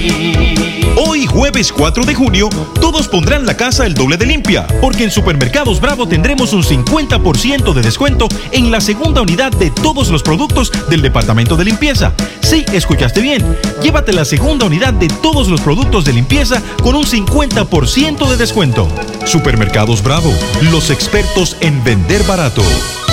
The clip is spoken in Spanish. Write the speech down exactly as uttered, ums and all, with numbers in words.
Hoy, jueves cuatro de junio, todos pondrán la casa el doble de limpia, porque en Supermercados Bravo tendremos un cincuenta por ciento de descuento en la segunda unidad de todos los productos del departamento de limpieza. Sí, escuchaste bien. Llévate la segunda unidad de todos los productos de limpieza con un cincuenta por ciento de descuento. Supermercados Bravo, los expertos en vender barato.